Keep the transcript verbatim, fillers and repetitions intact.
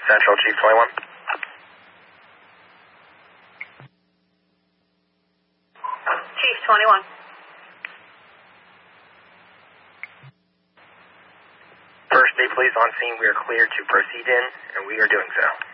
Central, Chief twenty-one. Chief twenty-one. First Day Police on scene, we are cleared to proceed in, and we are doing so.